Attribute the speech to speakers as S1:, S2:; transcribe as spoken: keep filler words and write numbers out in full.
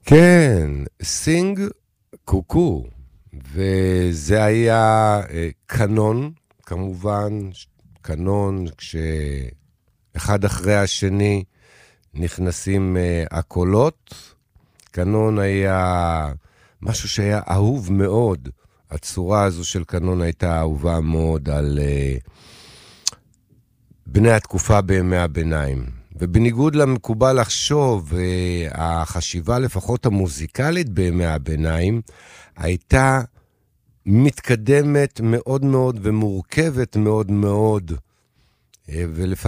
S1: כן, סינג קוקו, וזה היה קנון, כמובן, קנון, כשאחד אחרי השני נכנסים הקולות. קנון היה משהו שהיה אהוב מאוד, הצורה הזו של קנון הייתה אהובה מאוד על בני התקופה בימי הביניים. ובניגוד למקובל לחשוב, החשיבה לפחות המוזיקלית בימי הביניים, הייתה מתקדמת מאוד מאוד ומורכבת מאוד מאוד, ולפעמים